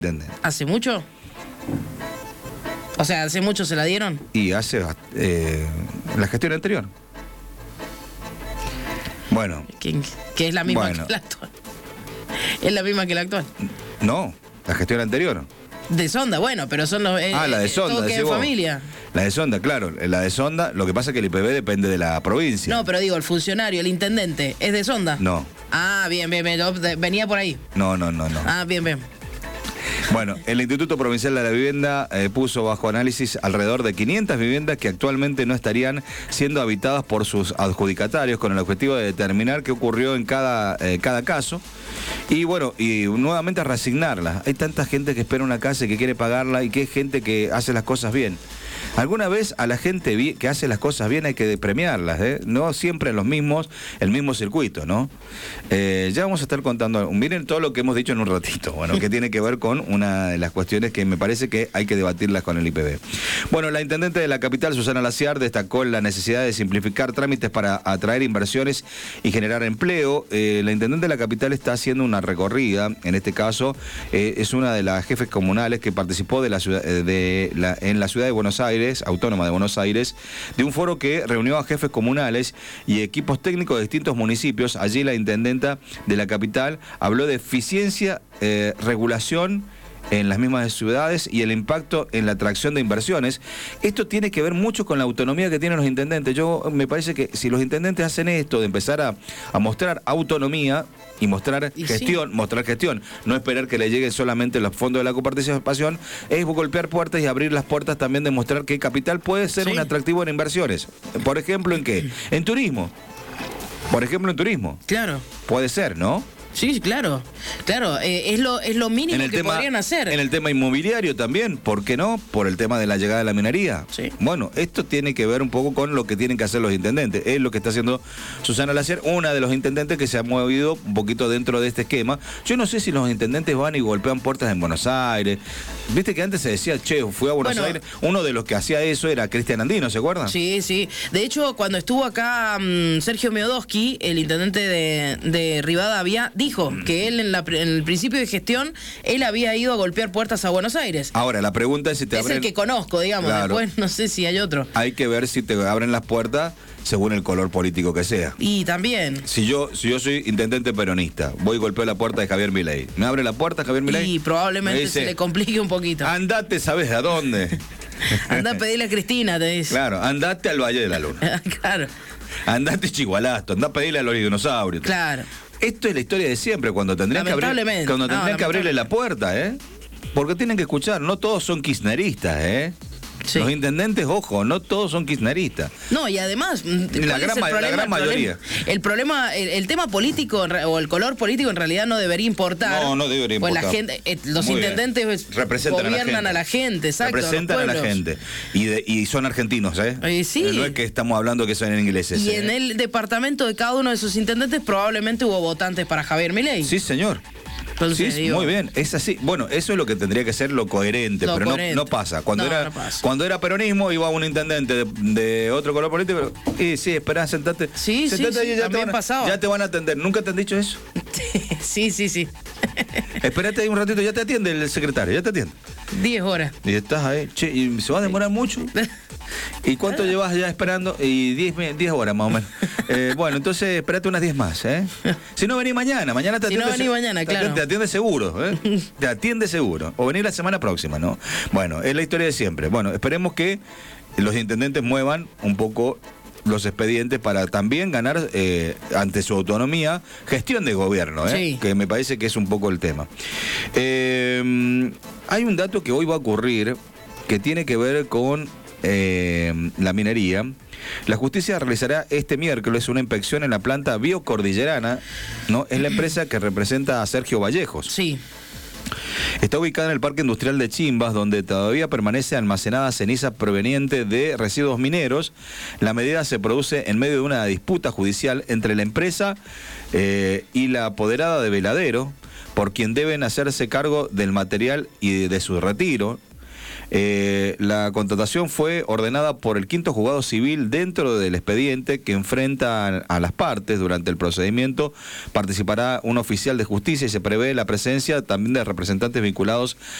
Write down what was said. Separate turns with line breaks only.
¿Hace mucho? O sea, ¿hace mucho se la dieron?
Y hace la gestión anterior. Bueno.
Que es la misma que la actual. ¿Es la misma que la actual?
No, la gestión anterior.
De Sonda, bueno, pero son los...
la de Sonda,
todo queda en familia.
La de Sonda, claro, la de Sonda, lo que pasa es que el IPB depende de la provincia.
No, pero digo, el funcionario, el intendente, ¿es de Sonda?
No.
Ah, bien, venía por ahí.
No.
Ah, bien.
Bueno, el Instituto Provincial de la Vivienda puso bajo análisis alrededor de 500 viviendas que actualmente no estarían siendo habitadas por sus adjudicatarios, con el objetivo de determinar qué ocurrió en cada caso. Y bueno, y nuevamente reasignarlas. Hay tanta gente que espera una casa y que quiere pagarla, y que hay gente que hace las cosas bien. Alguna vez a la gente que hace las cosas bien hay que premiarlas, no siempre el mismo circuito, ¿no? Ya vamos a estar contando, miren todo lo que hemos dicho en un ratito, bueno, que tiene que ver con una de las cuestiones que me parece que hay que debatirlas con el IPB. Bueno, la intendente de la capital, Susana Laciar, destacó la necesidad de simplificar trámites para atraer inversiones y generar empleo. La intendente de la capital está haciendo una recorrida, en este caso es una de las jefes comunales que participó en la ciudad de Buenos Aires, Autónoma de Buenos Aires, de un foro que reunió a jefes comunales y equipos técnicos de distintos municipios. Allí la intendenta de la capital habló de eficiencia, regulación en las mismas ciudades y el impacto en la atracción de inversiones. Esto tiene que ver mucho con la autonomía que tienen los intendentes. Me parece que si los intendentes hacen esto de empezar a mostrar autonomía y mostrar gestión, no esperar que le lleguen solamente los fondos de la coparticipación, es golpear puertas y abrir las puertas también de mostrar que capital puede ser un atractivo en inversiones. Por ejemplo, ¿en qué? En turismo. Por ejemplo, en turismo.
Claro.
Puede ser, ¿no?
Sí, claro, es lo mínimo que podrían hacer.
En el tema inmobiliario también, ¿por qué no? Por el tema de la llegada de la minería.
Sí.
Bueno, esto tiene que ver un poco con lo que tienen que hacer los intendentes. Es lo que está haciendo Susana Laciar, una de los intendentes que se ha movido un poquito dentro de este esquema. Yo no sé si los intendentes van y golpean puertas en Buenos Aires. Viste que antes se decía, fui a Buenos Aires. Uno de los que hacía eso era Cristian Andino, ¿se acuerdan?
Sí. De hecho, cuando estuvo acá Sergio Meodowski, el intendente de Rivadavia, dijo que él en el principio de gestión, él había ido a golpear puertas a Buenos Aires.
Ahora, la pregunta es si te abren...
Es el que conozco, digamos, claro. Después no sé si hay otro.
Hay que ver si te abren las puertas según el color político que sea.
Y también.
Si yo soy intendente peronista, voy y golpeo la puerta de Javier Milei, ¿me abre la puerta Javier Milei?
Y probablemente se le complique un poquito.
Andate, ¿sabes a dónde?
Andá a pedirle a Cristina, te dice.
Claro, andate al Valle de la Luna.
Claro.
Andate a Chigualasto, andá a pedirle a los dinosaurios.
Claro.
Esto es la historia de siempre, cuando tendrían que abrirle la puerta, Porque tienen que escuchar, no todos son kirchneristas, Sí. Los intendentes, ojo, no todos son kirchneristas.
No, y además,
la gran mayoría.
El problema, el tema político o el color político en realidad no debería importar.
No debería importar.
Pues la gente, los intendentes gobiernan a la gente, exacto.
Representan a la gente. Y son argentinos,
Sí.
No es que estamos hablando que son ingleses.
Y en el departamento de cada uno de sus intendentes probablemente hubo votantes para Javier Milei.
Sí, señor.
Entonces,
sí, muy bien, es así. Bueno, eso es lo que tendría que ser lo coherente, pero no pasa. Cuando era peronismo, iba un intendente de otro color político, y sí, esperá, sentate.
Sí,
sentate
sí, también pasaba.
Ya te van a atender. ¿Nunca te han dicho eso?
Sí.
Espérate ahí un ratito, ya te atiende el secretario, ya te atiende.
10 horas.
Y estás ahí, ¿y se va a demorar mucho? ¿Y cuánto llevas ya esperando? Y 10 horas más o menos. Bueno, entonces espérate unas 10 más, Si no, vení mañana te atiende.
Si no, vení mañana, claro.
Te atiende seguro, Te atiende seguro. O venir la semana próxima, ¿no? Bueno, es la historia de siempre. Bueno, esperemos que los intendentes muevan un poco los expedientes para también ganar, ante su autonomía, gestión de gobierno,
Sí.
Que me parece que es un poco el tema. Hay un dato que hoy va a ocurrir que tiene que ver con la minería. La justicia realizará este miércoles una inspección en la planta biocordillerana, ¿no? Es la empresa que representa a Sergio Vallejos.
Sí.
Está ubicada en el Parque Industrial de Chimbas, donde todavía permanece almacenada ceniza proveniente de residuos mineros. La medida se produce en medio de una disputa judicial entre la empresa y la apoderada de Veladero, por quien deben hacerse cargo del material y de su retiro. La contratación fue ordenada por el 5º Juzgado Civil dentro del expediente que enfrenta a las partes. Durante el procedimiento participará un oficial de justicia y se prevé la presencia también de representantes vinculados